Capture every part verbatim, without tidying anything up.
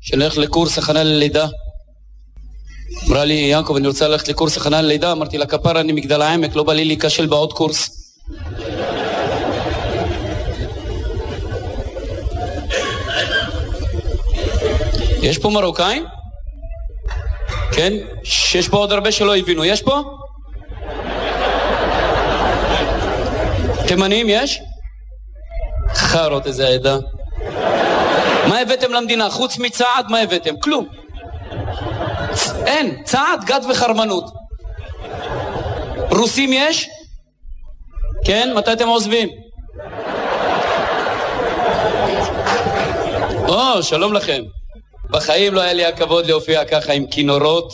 שלך לקורס הכנה ללידה. אמרה לי, יעקב, אני רוצה ללכת לקורס הכנה ללידה. אמרתי לה, כפרה, אני מגדל העמק, לא בא לי להיכשל בעוד קורס. יש פה מרוקאים? כן? שיש פה עוד הרבה שלא הבינו. יש פה? תימנים יש? חרות איזה עדה. מה הבאתם למדינה? חוץ מצעד, מה הבאתם? כלום. אין, צעד, גד וחרמנות. רוסים יש? כן? מתי אתם עוזבים? או, שלום לכם. בחיים לא היה לי הכבוד להופיע ככה עם כינורות.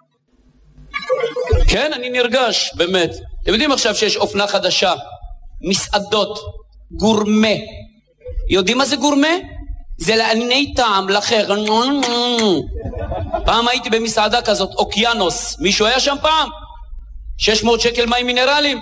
כן, אני נרגש, באמת. אתם יודעים עכשיו שיש אופנה חדשה, מסעדות, גורמה. יודעים מה זה גורמה? זה לענייני טעם, לחר. פעם הייתי במסעדה כזאת, אוקיינוס. מישהו היה שם פעם? שש מאות שקל מים מינרלים.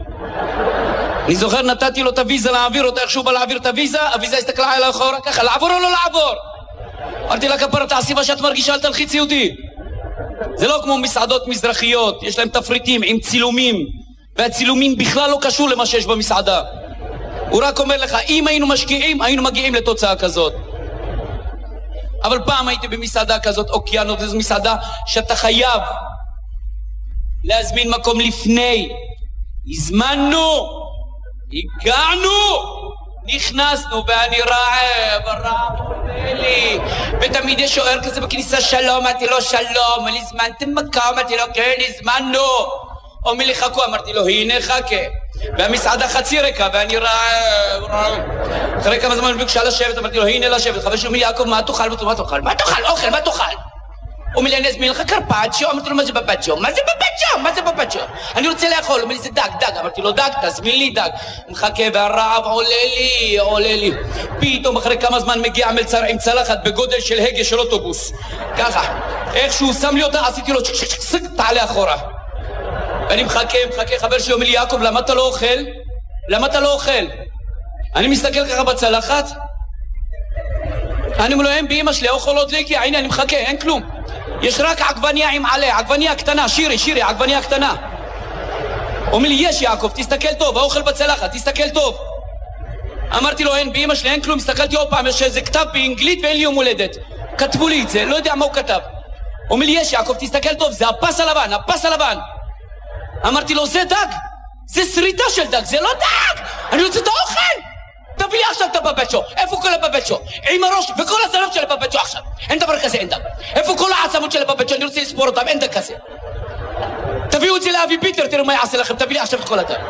אני זוכר, נתתי לו את הוויזה להעביר אותה, איך שהוא בא להעביר את הוויזה, הוויזה הסתכלה עליי אחורה ככה, לעבור או לא לעבור? אמרתי לה, כפרה, תעשי מה שאת מרגישה, אל תלחיץ יהודי. זה לא כמו מסעדות מזרחיות, יש להם תפריטים עם צילומים, והצילומים בכלל לא קשור למה שיש במסעדה. הוא רק אומר לך, אם היינו משקיעים, היינו מגיעים לתוצאה כזאת. אבל פעם הייתי במסעדה כזאת, אוקיינוס, זו מסעדה שאתה חייב להזמין מקום לפני. הזמנו, הגענו, נכנסנו, ואני רעב, הרעב עולה לי, ותמיד יש שוער כזה בכניסה, שלום, אמרתי לו שלום, אני הזמנתם מקום, אמרתי לו כן, הזמנו. אומר לי חכו, אמרתי לו הנה חכה, והמסעדה חצי ריקה, ואני רעב, רעב. אחרי כמה זמן ביקשה לשבת, אמרתי לו הנה לשבת. חבר שאומר לי, יעקב, מה תאכל? מה תאכל? מה תאכל? אוכל, מה תאכל? אומר לי, אני אזמין לך קרפצ'יו. אמרתי לו, מה זה בבצ'יו? מה זה בבצ'יו? מה זה בבצ'יו? אני רוצה לאכול. אומר לי, זה דג, דג. אמרתי לו, דג, תזמין לי דג. מחכה, והרעב עולה לי, עולה לי. פתאום אחרי כמה זמן מגיע מלצר עם צלחת בגודל של הגה של אוטובוס. ככה. איך שהוא שם לי אותה, עשיתי לו צ'ק צ'ק צ'ק צ'ק, תעלה אחורה. ואני מחכה, מחכה, חבר שלי אומר לי, יעקב, למה אתה לא אוכל? למה אתה לא אוכל? אני מסתכל ככה בצלחת, אני אומר לו, אין באמא שלי, האוכל עוד להגיע, הנה, אני מחכה, אין כלום. יש רק עגבניה עם עלה, עגבניה קטנה, שירי, שירי, עגבניה קטנה. אומר לי, יש יעקב, תסתכל טוב, האוכל בצלחת, תסתכל טוב. אמרתי לו, אין באמא שלי, אין כלום, הסתכלתי עוד פעם, יש איזה כתב באנגלית ואין לי יום הולדת. כתבו לי את זה, לא יודע מה הוא כתב. אומר לי, יש יעקב, תסתכל טוב, זה הפס הלבן, הפס הלבן. אמרתי לו, זה דג, זה שריטה של דג, זה לא דג, אני רוצה את האוכל. תביא לי עכשיו את הבבצ'ו, איפה כל הבבצ'ו? עם הראש וכל הזנב של הבבצ'ו עכשיו, אין דבר כזה, אין דג. איפה כל העצמות של הבבצ'ו, אני רוצה לספור אותם, אין דג כזה. תביאו את זה לאבי פיטר, תראו מה יעשה לכם, תביא לי עכשיו את כל הדג.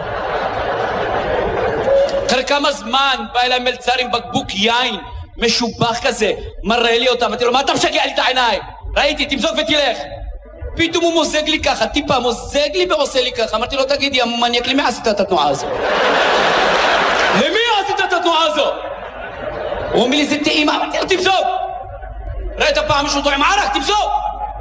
אחרי כמה זמן בא אליי מלצר עם בקבוק יין משובח כזה, מראה לי אותם, אמרתי לו, מה אתה משגע לי את העיניים? ראיתי, תמזוג ותלך. פתאום הוא מוזג לי ככה, טיפה מוזג לי ועושה לי ככה. אמרתי לו, תגידי, המניאק, למי עשית את התנועה הזו? למי עשית את התנועה הזו? הוא אומר לי, זה טעימה. אמרתי לו, תמזוג. ראית פעם מישהו טועם ערק? תמזוג.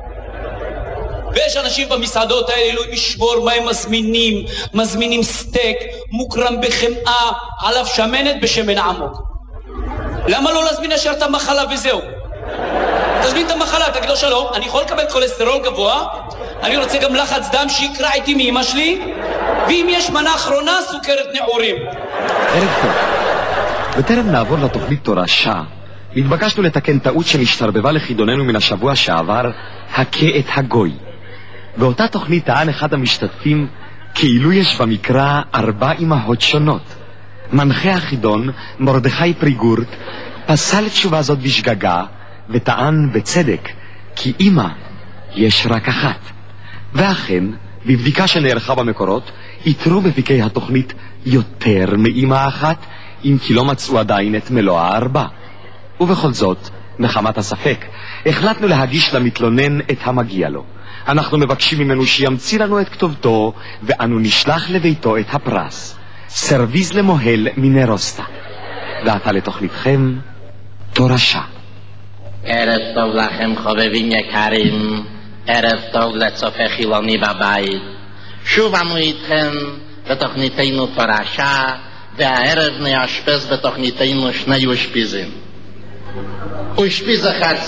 ויש אנשים במסעדות האלה, אלוהים ישמור מה הם מזמינים. מזמינים סטייק, מוקרם בחמאה, עליו שמנת בשמן עמוק. למה לא להזמין ישר את המחלה וזהו? תזמין את המחלה, תגיד לו שלום, אני יכול לקבל כולסטרול גבוה, אני רוצה גם לחץ דם שיקרא איתי מאמא שלי, ואם יש מנה אחרונה, סוכרת נעורים. ערב טוב. בטרם נעבור לתוכנית תורשה, התבקשנו לתקן טעות שנשתרבבה לחידוננו מן השבוע שעבר, הכה את הגוי. באותה תוכנית טען אחד המשתתפים, כאילו יש במקרא ארבע אמהות שונות. מנחה החידון, מרדכי פריגורט, פסל תשובה זאת בשגגה, וטען בצדק כי אמא יש רק אחת. ואכן, בבדיקה שנערכה במקורות, יתרו בפיקי התוכנית יותר מאמא אחת, אם כי לא מצאו עדיין את מלוא הארבע. ובכל זאת, מחמת הספק, החלטנו להגיש למתלונן את המגיע לו. אנחנו מבקשים ממנו שימציא לנו את כתובתו, ואנו נשלח לביתו את הפרס. סרוויז למוהל מנרוסטה. ועתה לתוכניתכם, תורשה. ערב טוב לכם חובבים יקרים, ערב טוב לצופה חילוני בבית. שוב אנו איתכם בתוכניתנו תורשה, והערב נאשפז בתוכניתנו שני אושפיזים. אושפיז אחד